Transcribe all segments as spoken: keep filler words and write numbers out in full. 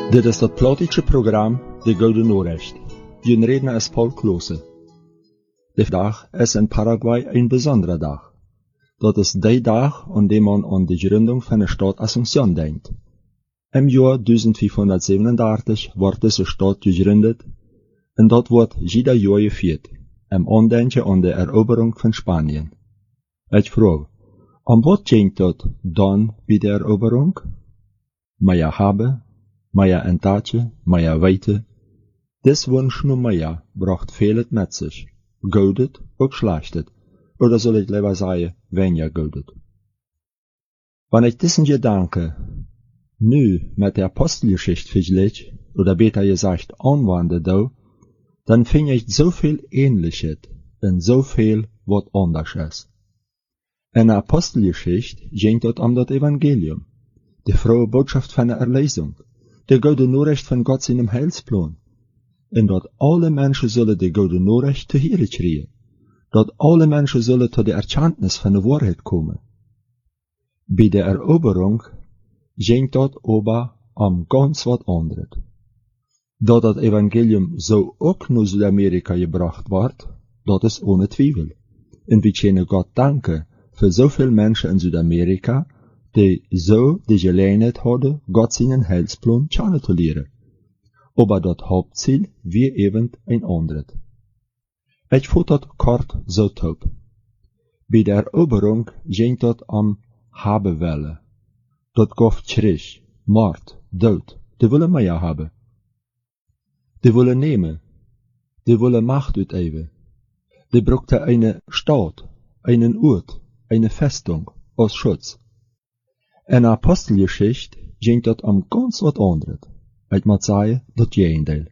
Dit is dat plotische programma De Goede Noorrecht. Je redner is Paul Klose. De dag is in Paraguay een bijzondere dag. Dat is de dag aan dem man aan de gründung van de stad Asunción denkt. Im Jahr vijftienhonderdzevenendertig wordt deze stad gegründet en dat wordt ieder jaar gevierd, im aandenken aan de eroberung van Spanien. Ik vraag, aan wat denkt dat dan bij de eroberung? Meer hebben, meer entaatje, meer weten. Des Wunsch nur mehr bracht vieles mit sich. Goudet, ook schlechtet. Oder soll ich lieber sagen, weniger goudet. Wenn ich diesen Gedanke nu mit der Apostelgeschichte vergleich, oder besser gesagt anwende do, dann finde ich so viel Ähnliches und so viel, was anders ist. In der Apostelgeschichte ging es um das Evangelium, die frohe Botschaft von der Erlösung, der gute Nachricht von Gott seinem Heilsplan, und dat alle Menschen sollen die gute Nachricht zu hören kriegen, dat alle Menschen sollen zu der Erkenntnis von der Wahrheit kommen. Bei der Eroberung ging das aber um ganz was anderes. Dat das Evangelium so auch nach Südamerika gebracht wird, das ist ohne Zweifel. Und wir können Gott danken für so viele Menschen in Südamerika, die so die Gelegenheit hadden, Gott seinen Heilsplan kennenzulernen. Aber das Hauptziel wie eben ein anderes. Ich fand das kort so top. Bei der Eroberung ging das um Habewelle. Das gaf Krieg, Mord, Dood. Die willen mehr haben. Die willen nehmen. Die willen Macht uitüben. Die brauchten eine Stadt, einen Ort, eine Festung als Schutz. In der Apostelgeschichte ging das um ganz was anderes. Ich muss sagen, das Gegenteil.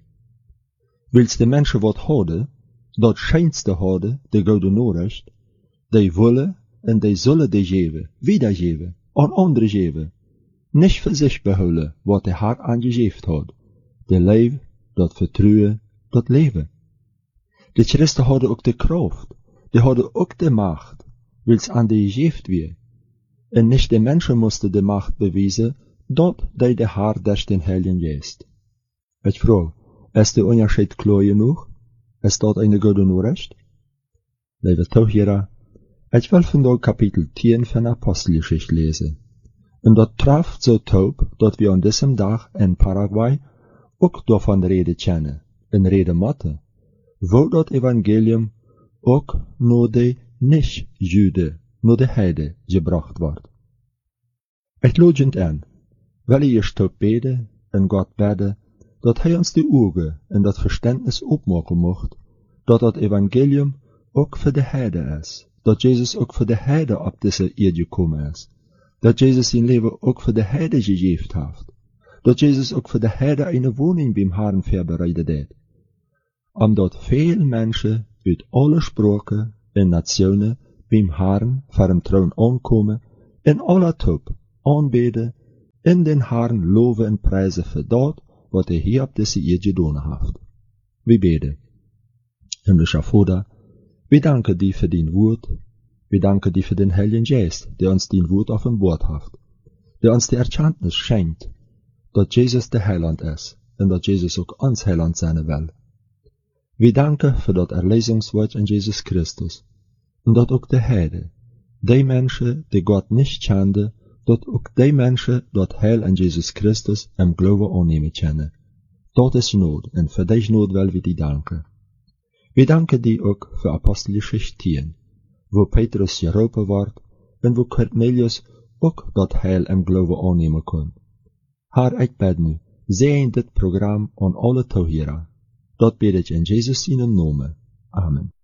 Wils die Menschen wat hadden, dat scheinste hadden, de gute Nachricht, die willen en die zullen die geven, wiedergeven, an andere geven. Nicht für sich behouden, wat der Herr angegeben hat. De Leben, dat Vertrauen, dat Leben. Die Christen hadden ook de Kraft, die hadden ook de Macht, wils an die gegeben wird. En nicht die Menschen mussten die Macht beweisen, dat die der Herr durch den Heiligen Geist. Ich frage, ist der Unterschied klar genug? Ist das eine gute Nachricht? Liebe Zuhörer, ich will von dort Kapitel zehn von der Apostelgeschichte lesen. Und das trifft so taub, dass wir an diesem Tag in Paraguay auch davon reden können, in Rede Mathe, wo das Evangelium auch nur die Nicht-Jüde, nur die Heide gebracht wird. Ich lade an, weil ich stopp bete und Gott bete, dat hij ons die Augen en dat Verständnis opmaken mocht, dat dat Evangelium ook voor de Heide is, dat Jezus ook voor de Heide op deze Erde gekomen is, dat Jezus zijn leven ook voor de Heide gegeven heeft, dat Jezus ook voor de Heide een woning beim Herrn voorbereidet heeft, omdat veel mensen uit alle spraken en nationen beim Herrn voor hem troon aankomen en alle top aanbeden en den Herrn loven en prijzen voor dat wat hij hier op deze Erde gedaan heeft. We beten. Himmlischer Vater, we danken dir für dein Wort, we danken dir für den Heiligen Geist, der uns dein Wort offenbart hat, der uns die Erkenntnis schenkt, dat Jesus der Heiland ist und dat Jesus auch uns Heiland sein will. We danken für das Erlösungswort in Jesus Christus und dat auch die Heide, die Menschen, die Gott nicht kannten, dat ook die Menschen dat Heil in Jesus Christus im Glauben annehmen können. Dat ist Not, und für dich Not will wir dir danken. Wir danken dir auch für Apostelgeschichte zehn, wo Petrus geroepen wordt und wo Cornelius auch dat Heil im Glauben annehmen kann. Herr, ich bete nu, sehen dit Programm an alle Zuhörer. Dat bete ich in Jesus seinem Namen. Amen.